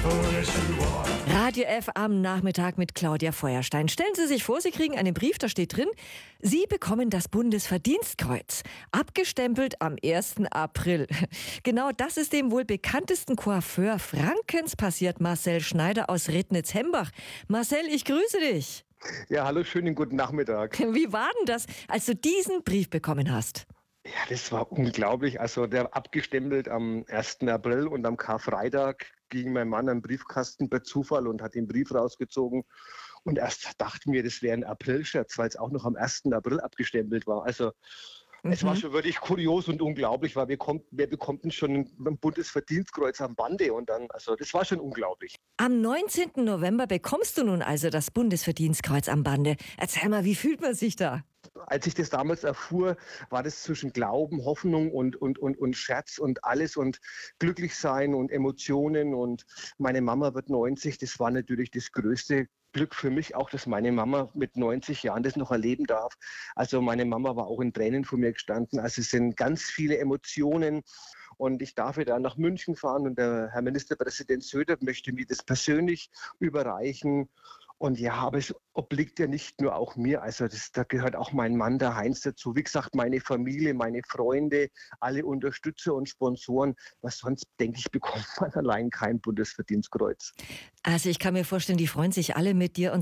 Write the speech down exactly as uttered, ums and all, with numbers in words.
Radio F am Nachmittag mit Claudia Feuerstein. Stellen Sie sich vor, Sie kriegen einen Brief, da steht drin, Sie bekommen das Bundesverdienstkreuz, abgestempelt am ersten April. Genau das ist dem wohl bekanntesten Coiffeur Frankens passiert, Marcel Schneider aus Rednitz-Hembach. Marcel, ich grüße dich. Ja, hallo, schönen guten Nachmittag. Wie war denn das, als du diesen Brief bekommen hast? Ja, das war unglaublich. Also der abgestempelt am ersten April und am Karfreitag ging mein Mann am Briefkasten per Zufall und hat den Brief rausgezogen. Und erst dachten wir, das wäre ein Aprilscherz, weil es auch noch am ersten April abgestempelt war. Also mhm. Es war schon wirklich kurios und unglaublich, weil wir, kommt, wir bekommen schon ein Bundesverdienstkreuz am Bande. Und dann, also das war schon unglaublich. Am neunzehnten November bekommst du nun also das Bundesverdienstkreuz am Bande. Erzähl mal, wie fühlt man sich da? Als ich das damals erfuhr, war das zwischen Glauben, Hoffnung und, und, und, und Scherz und alles und glücklich sein und Emotionen. Und meine Mama wird neunzig. Das war natürlich das größte Glück für mich auch, dass meine Mama mit neunzig Jahren das noch erleben darf. Also meine Mama war auch in Tränen vor mir gestanden. Also es sind ganz viele Emotionen. Und ich darf dann nach München fahren und der Herr Ministerpräsident Söder möchte mir das persönlich überreichen. Und ja, aber es obliegt ja nicht nur auch mir, also das, da gehört auch mein Mann, der Heinz, dazu. Wie gesagt, meine Familie, meine Freunde, alle Unterstützer und Sponsoren. Was sonst, denke ich, bekommt man allein kein Bundesverdienstkreuz. Also ich kann mir vorstellen, die freuen sich alle mit dir. Und